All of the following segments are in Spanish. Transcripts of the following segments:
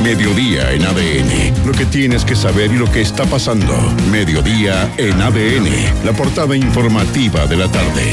Mediodía en ADN. Lo que tienes que saber y lo que está pasando. Mediodía en ADN. La portada informativa de la tarde.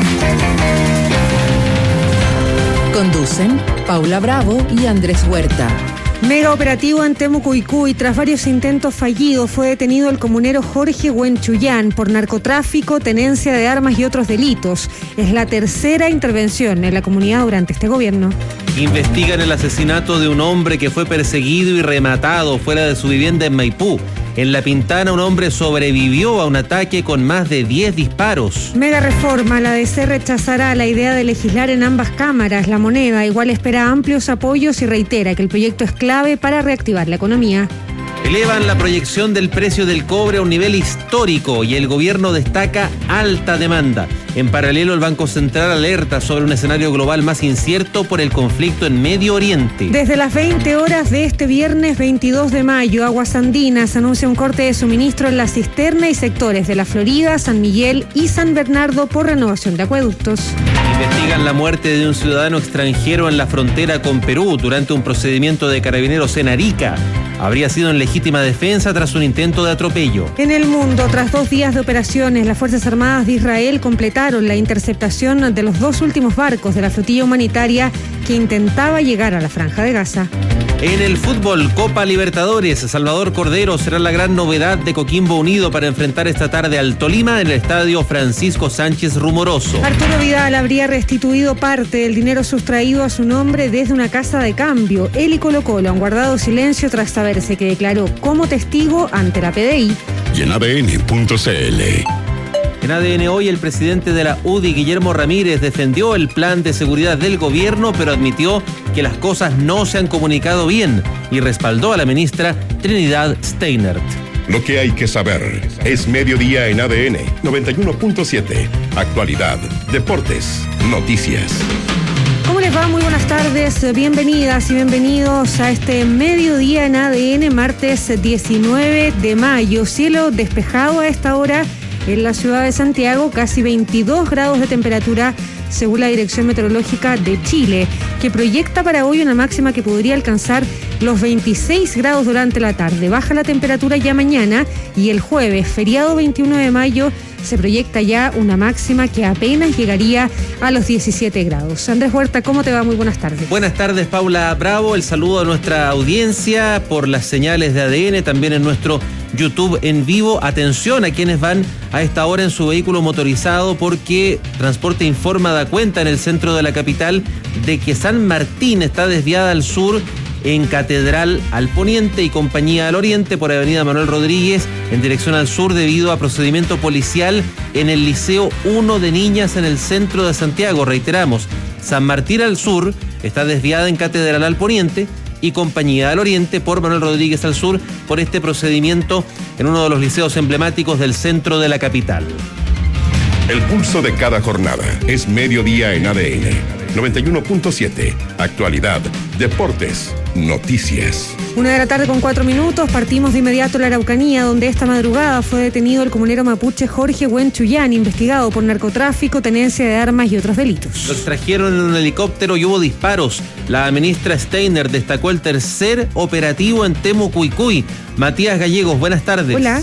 Conducen Paula Bravo y Andrés Huerta. Mega operativo en Temucuicú y tras varios intentos fallidos fue detenido el comunero Jorge Huenchuyán por narcotráfico, tenencia de armas y otros delitos. Es la tercera intervención en la comunidad durante este gobierno. Investigan el asesinato de un hombre que fue perseguido y rematado fuera de su vivienda en Maipú. En La Pintana, un hombre sobrevivió a un ataque con más de 10 disparos. Mega reforma. La DC rechazará la idea de legislar en ambas cámaras. La Moneda igual espera amplios apoyos y reitera que el proyecto es clave para reactivar la economía. Elevan la proyección del precio del cobre a un nivel histórico y el gobierno destaca alta demanda. En paralelo, el Banco Central alerta sobre un escenario global más incierto por el conflicto en Medio Oriente. Desde las 20 horas de este viernes 22 de mayo, Aguas Andinas anuncia un corte de suministro en la cisterna y sectores de La Florida, San Miguel y San Bernardo por renovación de acueductos. Investigan la muerte de un ciudadano extranjero en la frontera con Perú durante un procedimiento de carabineros en Arica. Habría sido en legítima defensa tras un intento de atropello. En el mundo, tras 2 días de operaciones, las Fuerzas Armadas de Israel completaron la interceptación de los 2 últimos barcos de la flotilla humanitaria que intentaba llegar a la Franja de Gaza. En el fútbol, Copa Libertadores, Salvador Cordero será la gran novedad de Coquimbo Unido para enfrentar esta tarde al Tolima en el estadio Francisco Sánchez Rumoroso. Arturo Vidal habría restituido parte del dinero sustraído a su nombre desde una casa de cambio. Él y Colo-Colo han guardado silencio tras saberse que declaró como testigo ante la PDI. Y en ADN.cl. En ADN hoy, el presidente de la UDI, Guillermo Ramírez, defendió el plan de seguridad del gobierno, pero admitió que las cosas no se han comunicado bien y respaldó a la ministra Trinidad Steinert. Lo que hay que saber es Mediodía en ADN 91.7. Actualidad, deportes, noticias. ¿Cómo les va? Muy buenas tardes, bienvenidas y bienvenidos a este Mediodía en ADN, martes 19 de mayo. Cielo despejado a esta hora en la ciudad de Santiago, casi 22 grados de temperatura según la Dirección Meteorológica de Chile, que proyecta para hoy una máxima que podría alcanzar los 26 grados durante la tarde. Baja la temperatura ya mañana y el jueves, feriado 21 de mayo, se proyecta ya una máxima que apenas llegaría a los 17 grados. Andrés Huerta, ¿cómo te va? Muy buenas tardes. Buenas tardes, Paula Bravo. El saludo a nuestra audiencia por las señales de ADN, también en nuestro YouTube en vivo. Atención a quienes van a esta hora en su vehículo motorizado, porque Transporte Informa da cuenta en el centro de la capital de que San Martín está desviada al sur en Catedral al poniente y Compañía al oriente por Avenida Manuel Rodríguez en dirección al sur debido a procedimiento policial en el Liceo 1 de Niñas en el centro de Santiago. Reiteramos, San Martín al sur está desviada en Catedral al poniente y Compañía al oriente por Manuel Rodríguez al sur por este procedimiento en uno de los liceos emblemáticos del centro de la capital. El pulso de cada jornada es Mediodía en ADN 91.7. Actualidad, deportes, noticias. 1:04 p.m. Partimos de inmediato a la Araucanía, donde esta madrugada fue detenido el comunero mapuche Jorge Huenchuyán, investigado por narcotráfico, tenencia de armas y otros delitos. Lo extrajeron en un helicóptero y hubo disparos. La ministra Steiner destacó el tercer operativo en Temucuicú. Matías Gallegos, buenas tardes. Hola.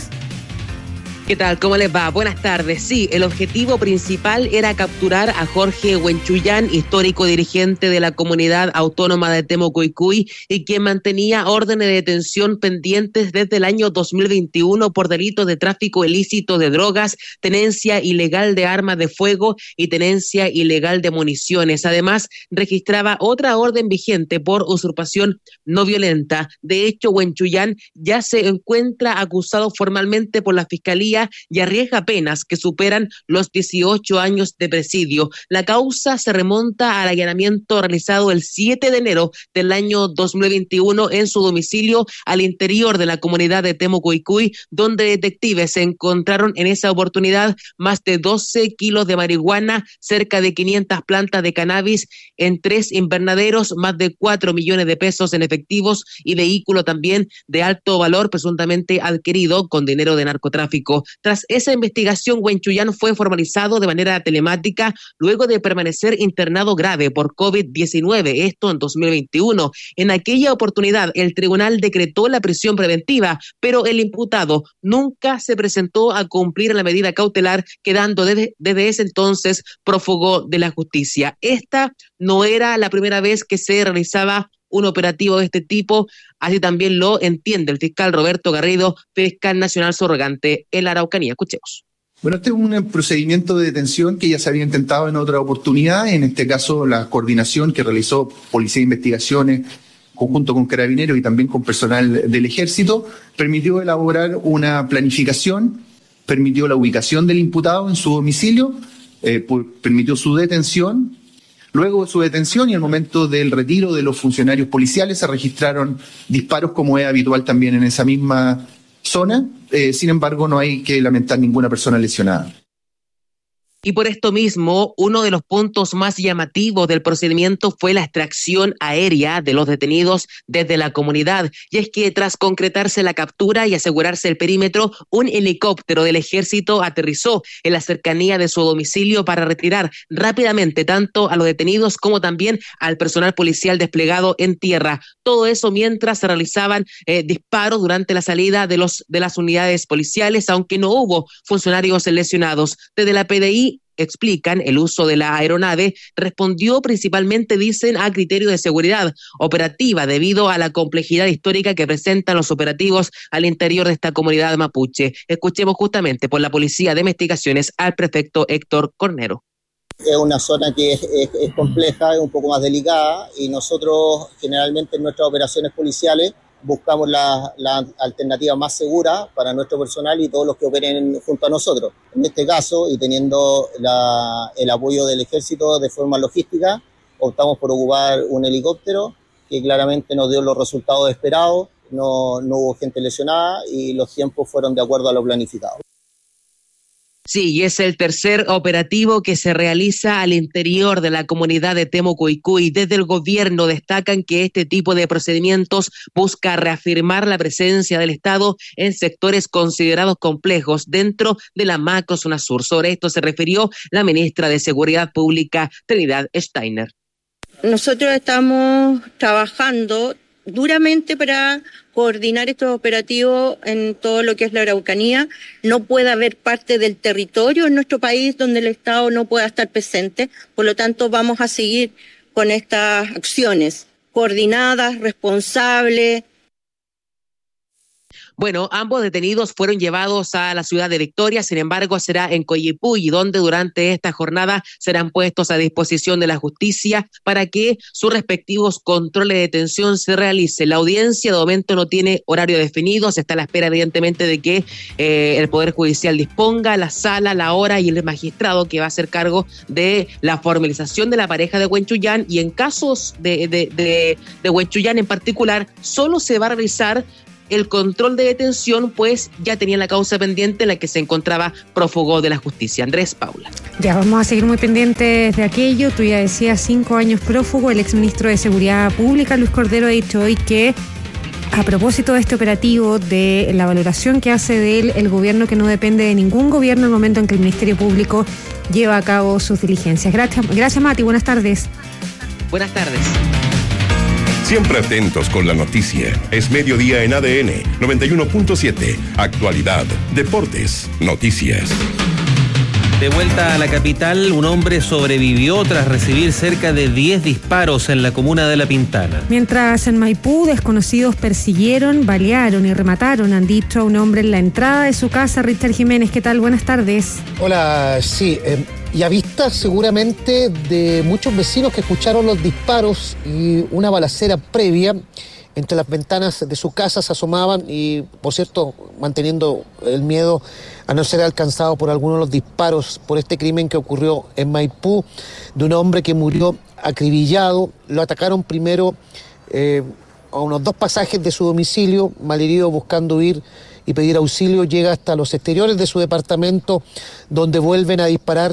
¿Qué tal? ¿Cómo les va? Buenas tardes. Sí, el objetivo principal era capturar a Jorge Huenchuyán, histórico dirigente de la comunidad autónoma de Temucuicú y quien mantenía órdenes de detención pendientes desde el año 2021 por delitos de tráfico ilícito de drogas, tenencia ilegal de armas de fuego y tenencia ilegal de municiones. Además, registraba otra orden vigente por usurpación no violenta. De hecho, Huenchuyán ya se encuentra acusado formalmente por la Fiscalía y arriesga penas que superan los 18 años de presidio. La causa se remonta al allanamiento realizado el 7 de enero del año 2021 en su domicilio al interior de la comunidad de Temucuicú, donde detectives encontraron en esa oportunidad más de 12 kilos de marihuana, cerca de 500 plantas de cannabis en 3 invernaderos, más de 4 millones de pesos en efectivos y vehículo también de alto valor presuntamente adquirido con dinero de narcotráfico. Bravo. Tras esa investigación, Huenchuyán fue formalizado de manera telemática luego de permanecer internado grave por COVID-19, esto en 2021. En aquella oportunidad, el tribunal decretó la prisión preventiva, pero el imputado nunca se presentó a cumplir la medida cautelar, quedando desde ese entonces prófugo de la justicia. Esta no era la primera vez que se realizaba un operativo de este tipo, así también lo entiende el fiscal Roberto Garrido, fiscal nacional subrogante en la Araucanía. Escuchemos. Bueno, este es un procedimiento de detención que ya se había intentado en otra oportunidad. En este caso, la coordinación que realizó Policía de Investigaciones, conjunto con Carabineros y también con personal del Ejército, permitió elaborar una planificación, permitió la ubicación del imputado en su domicilio, permitió su detención. Luego de su detención y al momento del retiro de los funcionarios policiales se registraron disparos, como es habitual también en esa misma zona. Sin embargo, no hay que lamentar ninguna persona lesionada. Y por esto mismo, uno de los puntos más llamativos del procedimiento fue la extracción aérea de los detenidos desde la comunidad. Y es que tras concretarse la captura y asegurarse el perímetro, un helicóptero del ejército aterrizó en la cercanía de su domicilio para retirar rápidamente tanto a los detenidos como también al personal policial desplegado en tierra. Todo eso mientras se realizaban disparos durante la salida de las unidades policiales, aunque no hubo funcionarios lesionados. Desde la PDI explican el uso de la aeronave respondió principalmente, dicen, a criterio de seguridad operativa debido a la complejidad histórica que presentan los operativos al interior de esta comunidad mapuche. Escuchemos justamente por la Policía de Investigaciones al prefecto Héctor Cornero. Es una zona que es compleja, es un poco más delicada y nosotros generalmente en nuestras operaciones policiales buscamos la alternativa más segura para nuestro personal y todos los que operen junto a nosotros. En este caso, y teniendo el apoyo del Ejército de forma logística, optamos por ocupar un helicóptero que claramente nos dio los resultados esperados, no hubo gente lesionada y los tiempos fueron de acuerdo a lo planificado. Sí, y es el tercer operativo que se realiza al interior de la comunidad de Temucuicui. Desde el gobierno destacan que este tipo de procedimientos busca reafirmar la presencia del Estado en sectores considerados complejos dentro de la macrozona sur. Sobre esto se refirió la ministra de Seguridad Pública, Trinidad Steiner. Nosotros estamos trabajando duramente para coordinar estos operativos en todo lo que es la Araucanía. No puede haber parte del territorio en nuestro país donde el Estado no pueda estar presente, por lo tanto vamos a seguir con estas acciones coordinadas, responsables. Bueno, ambos detenidos fueron llevados a la ciudad de Victoria, sin embargo será en Coyipulli, donde durante esta jornada serán puestos a disposición de la justicia para que sus respectivos controles de detención se realicen. La audiencia de momento no tiene horario definido, se está a la espera evidentemente de que el Poder Judicial disponga la sala, la hora y el magistrado que va a hacer cargo de la formalización de la pareja de Huenchuyán, y en casos de Huenchuyán en particular solo se va a realizar el control de detención, pues ya tenía la causa pendiente en la que se encontraba prófugo de la justicia. Andrés, Paula. Ya, vamos a seguir muy pendientes de aquello. Tú ya decías 5 años prófugo. El exministro de Seguridad Pública, Luis Cordero, ha dicho hoy que a propósito de este operativo, de la valoración que hace de él el gobierno, que no depende de ningún gobierno en el momento en que el Ministerio Público lleva a cabo sus diligencias. Gracias Mati, buenas tardes. Buenas tardes. Siempre atentos con la noticia. Es mediodía en ADN 91.7. Actualidad, deportes, noticias. De vuelta a la capital, un hombre sobrevivió tras recibir cerca de 10 disparos en la comuna de La Pintana. Mientras en Maipú, desconocidos persiguieron, balearon y remataron, han dicho, a un hombre en la entrada de su casa. Richard Jiménez, ¿qué tal? Buenas tardes. Hola, sí, y a vista seguramente de muchos vecinos que escucharon los disparos y una balacera previa, entre las ventanas de su casa se asomaban y, por cierto, manteniendo el miedo a no ser alcanzado por alguno de los disparos por este crimen que ocurrió en Maipú, de un hombre que murió acribillado. Lo atacaron primero a unos 2 pasajes de su domicilio, malherido buscando huir y pedir auxilio, llega hasta los exteriores de su departamento, donde vuelven a dispararle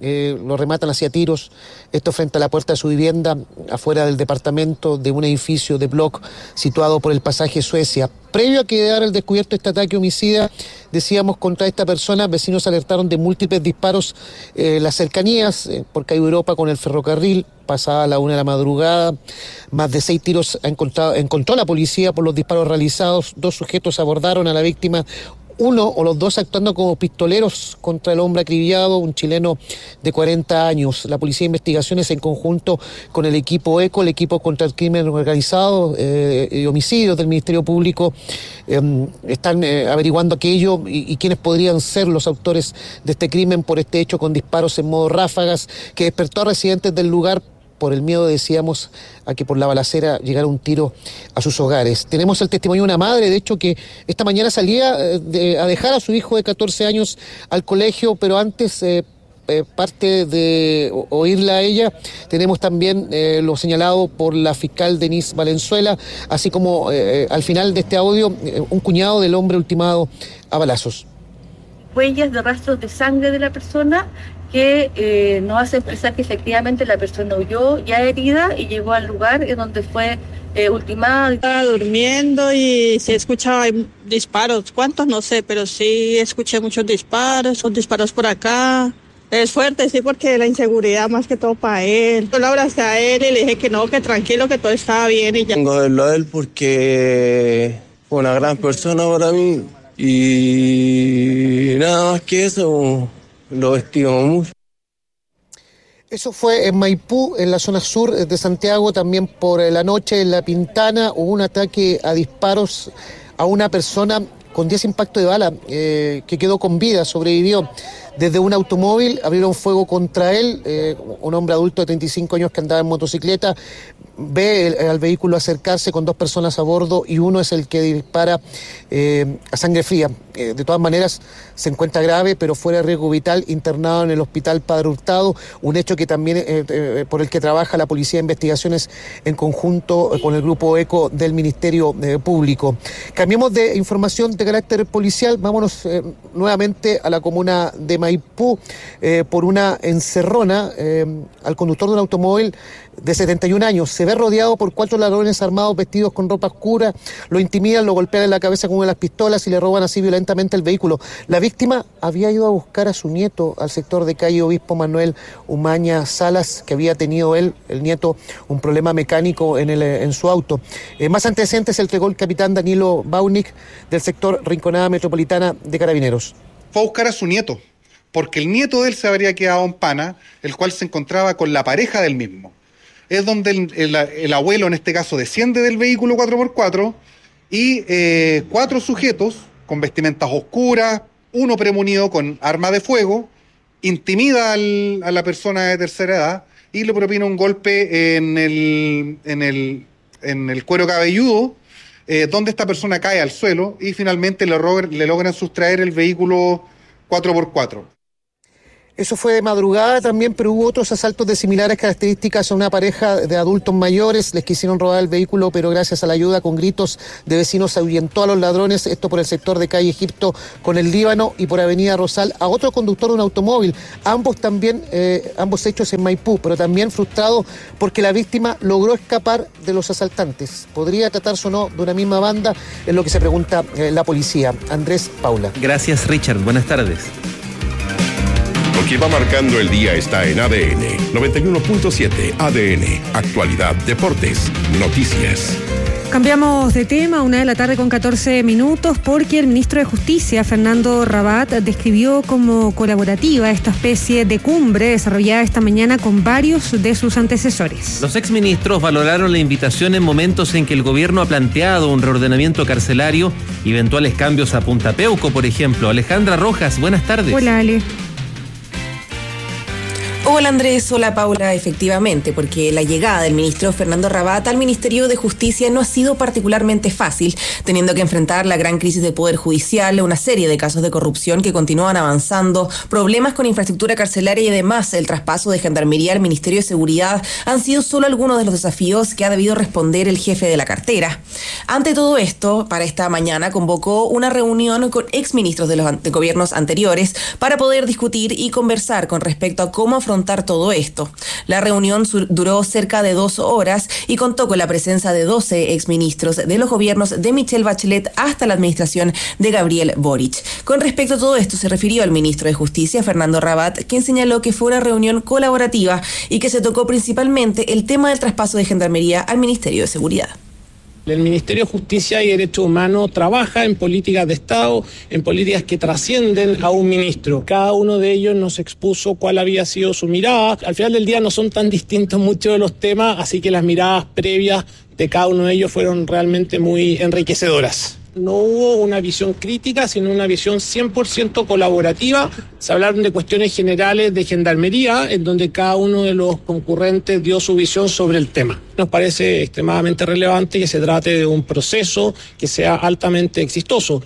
lo rematan hacia tiros, esto frente a la puerta de su vivienda, afuera del departamento de un edificio de block situado por el pasaje Suecia. Previo a quedar al descubierto este ataque homicida, decíamos, contra esta persona, vecinos alertaron de múltiples disparos en las cercanías, por Calle Europa con el ferrocarril, pasada la 1 de la madrugada. Más de 6 tiros encontró la policía por los disparos realizados. 2 sujetos abordaron a la víctima, uno o los dos actuando como pistoleros contra el hombre acribillado, un chileno de 40 años. La Policía de Investigaciones, en conjunto con el equipo ECO, el equipo contra el crimen organizado y homicidios del Ministerio Público, están averiguando aquello y quiénes podrían ser los autores de este crimen por este hecho con disparos en modo ráfagas que despertó a residentes del lugar por el miedo, decíamos, a que por la balacera llegara un tiro a sus hogares. Tenemos el testimonio de una madre, de hecho, que esta mañana salía a dejar a su hijo de 14 años al colegio, pero antes, parte de oírla a ella, tenemos también lo señalado por la fiscal Denise Valenzuela, así como al final de este audio, un cuñado del hombre ultimado a balazos. Huellas de rastros de sangre de la persona que nos hace expresar que efectivamente la persona huyó ya herida y llegó al lugar en donde fue ultimada. Estaba durmiendo y se escuchaban disparos, ¿cuántos? No sé, pero sí escuché muchos disparos, son disparos por acá. Es fuerte, sí, porque la inseguridad más que todo para él. Yo lo abracé a él y le dije que no, que tranquilo, que todo estaba bien y ya. Tengo que verlo a él porque fue una gran persona para mí y nada más que eso. Lo estimo mucho. Eso fue en Maipú, en la zona sur de Santiago. También por la noche en La Pintana hubo un ataque a disparos a una persona con 10 impactos de bala que quedó con vida, sobrevivió. Desde un automóvil abrieron fuego contra él, un hombre adulto de 35 años que andaba en motocicleta, ve al vehículo acercarse con 2 personas a bordo y uno es el que dispara a sangre fría. De todas maneras se encuentra grave, pero fuera de riesgo vital, internado en el hospital Padre Hurtado, un hecho que también por el que trabaja la Policía de Investigaciones en conjunto con el grupo ECO del Ministerio Público. Cambiemos de información de carácter policial, vámonos nuevamente a la comuna de Maipú por una encerrona. Al conductor de un automóvil de 71 años se ve rodeado por 4 ladrones armados vestidos con ropa oscura, lo intimidan, lo golpean en la cabeza con una de las pistolas y le roban así violentamente el vehículo. La víctima había ido a buscar a su nieto al sector de calle Obispo Manuel Umaña Salas, que había tenido el nieto, un problema mecánico en su auto. Más antecedentes se entregó el capitán Danilo Baunik del sector Rinconada Metropolitana de Carabineros. Fue a buscar a su nieto, porque el nieto de él se habría quedado en Pana, el cual se encontraba con la pareja del mismo. Es donde el abuelo, en este caso, desciende del vehículo 4x4 y 4 sujetos con vestimentas oscuras, uno premunido con arma de fuego, intimida a la persona de tercera edad y le propina un golpe en el cuero cabelludo, donde esta persona cae al suelo y finalmente le logran sustraer el vehículo 4x4. Eso fue de madrugada también, pero hubo otros asaltos de similares características a una pareja de adultos mayores. Les quisieron robar el vehículo, pero gracias a la ayuda con gritos de vecinos se ahuyentó a los ladrones. Esto por el sector de calle Egipto con el Líbano y por avenida Rosal a otro conductor de un automóvil. Ambos hechos en Maipú, pero también frustrado porque la víctima logró escapar de los asaltantes. ¿Podría tratarse o no de una misma banda? Es lo que se pregunta la policía. Andrés Paula. Gracias, Richard. Buenas tardes. Lo que va marcando el día está en ADN 91.7. ADN, actualidad, deportes, noticias. Cambiamos de tema, 1:14 p.m, porque el ministro de Justicia, Fernando Rabat, describió como colaborativa esta especie de cumbre desarrollada esta mañana con varios de sus antecesores. Los exministros valoraron la invitación en momentos en que el gobierno ha planteado un reordenamiento carcelario y eventuales cambios a Punta Peuco, por ejemplo. Alejandra Rojas, buenas tardes. Hola, Ale. Hola Andrés, hola Paula, efectivamente, porque la llegada del ministro Fernando Rabat al Ministerio de Justicia no ha sido particularmente fácil, teniendo que enfrentar la gran crisis del Poder Judicial, una serie de casos de corrupción que continúan avanzando, problemas con infraestructura carcelaria y además el traspaso de Gendarmería al Ministerio de Seguridad han sido solo algunos de los desafíos que ha debido responder el jefe de la cartera. Ante todo esto, para esta mañana convocó una reunión con exministros de los gobiernos anteriores para poder discutir y conversar con respecto a cómo afrontar todo esto. La reunión duró cerca de 2 horas y contó con la presencia de 12 exministros de los gobiernos de Michelle Bachelet hasta la administración de Gabriel Boric. Con respecto a todo esto se refirió al ministro de Justicia, Fernando Rabat, quien señaló que fue una reunión colaborativa y que se tocó principalmente el tema del traspaso de Gendarmería al Ministerio de Seguridad. El Ministerio de Justicia y Derechos Humanos trabaja en políticas de Estado, en políticas que trascienden a un ministro. Cada uno de ellos nos expuso cuál había sido su mirada. Al final del día no son tan distintos muchos de los temas, así que las miradas previas de cada uno de ellos fueron realmente muy enriquecedoras. No hubo una visión crítica, sino una visión 100% colaborativa. Se hablaron de cuestiones generales de Gendarmería, en donde cada uno de los concurrentes dio su visión sobre el tema. Nos parece extremadamente relevante que se trate de un proceso que sea altamente exitoso.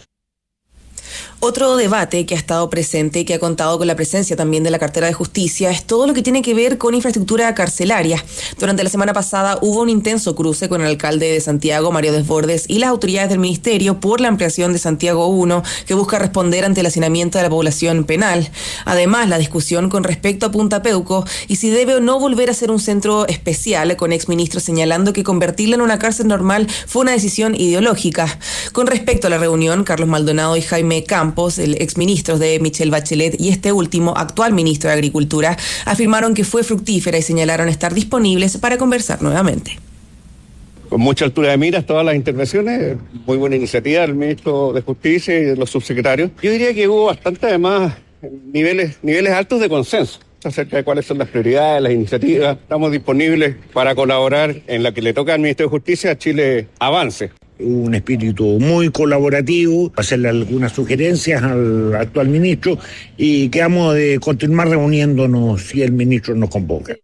Otro debate que ha estado presente y que ha contado con la presencia también de la cartera de Justicia es todo lo que tiene que ver con infraestructura carcelaria. Durante la semana pasada hubo un intenso cruce con el alcalde de Santiago, Mario Desbordes, y las autoridades del ministerio por la ampliación de Santiago 1, que busca responder ante el hacinamiento de la población penal. Además, la discusión con respecto a Punta Peuco y si debe o no volver a ser un centro especial, con exministros señalando que convertirla en una cárcel normal fue una decisión ideológica. Con respecto a la reunión, Carlos Maldonado y Jaime Campos, el exministros de Michelle Bachelet y este último, actual ministro de Agricultura, afirmaron que fue fructífera y señalaron estar disponibles para conversar nuevamente. Con mucha altura de miras todas las intervenciones, muy buena iniciativa del ministro de Justicia y de los subsecretarios. Yo diría que hubo bastante, además, niveles altos de consenso acerca de cuáles son las prioridades, las iniciativas. Estamos disponibles para colaborar en la que le toca al Ministerio de Justicia a Chile avance. Un espíritu muy colaborativo, hacerle algunas sugerencias al actual ministro y quedamos de continuar reuniéndonos si el ministro nos convoca.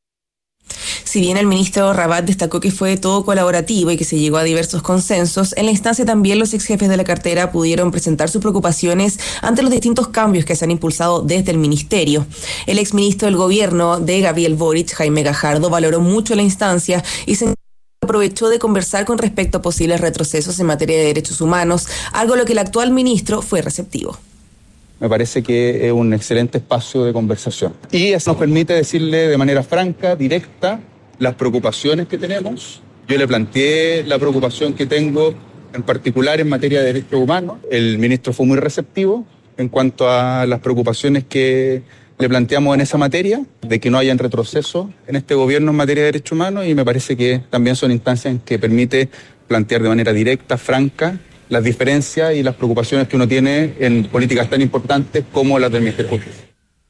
Si bien el ministro Rabat destacó que fue todo colaborativo y que se llegó a diversos consensos, en la instancia también los ex jefes de la cartera pudieron presentar sus preocupaciones ante los distintos cambios que se han impulsado desde el ministerio. El exministro del gobierno de Gabriel Boric, Jaime Gajardo, valoró mucho la instancia y se aprovechó de conversar con respecto a posibles retrocesos en materia de derechos humanos, algo a lo que el actual ministro fue receptivo. Me parece que es un excelente espacio de conversación. Y eso nos permite decirle de manera franca, directa, las preocupaciones que tenemos. Yo le planteé la preocupación que tengo en particular en materia de derechos humanos. El ministro fue muy receptivo en cuanto a las preocupaciones que le planteamos en esa materia, de que no hayan retroceso en este gobierno en materia de derechos humanos, y me parece que también son instancias en que permite plantear de manera directa, franca, las diferencias y las preocupaciones que uno tiene en políticas tan importantes como las del Ministerio de Justicia.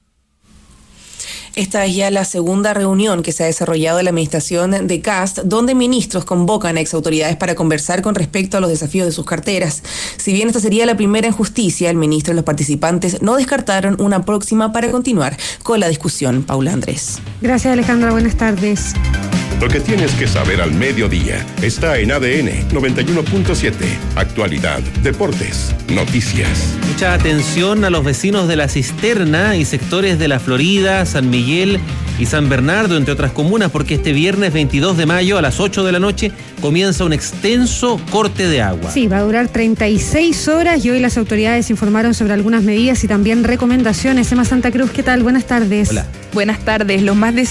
Esta es ya la segunda reunión que se ha desarrollado en la administración de Kast, donde ministros convocan a exautoridades para conversar con respecto a los desafíos de sus carteras. Si bien esta sería la primera en justicia, el ministro y los participantes no descartaron una próxima para continuar con la discusión. Paula Andrés. Gracias, Alejandra. Buenas tardes. Lo que tienes que saber al mediodía está en ADN 91.7. Actualidad, deportes, noticias. Mucha atención a los vecinos de La Cisterna y sectores de La Florida, San Miguel y San Bernardo, entre otras comunas, porque este viernes 22 de mayo a las 8 de la noche comienza un extenso corte de agua. Sí, va a durar 36 horas y hoy las autoridades informaron sobre algunas medidas y también recomendaciones. Emma Santa Cruz, ¿qué tal? Buenas tardes. Hola. Buenas tardes. Los más de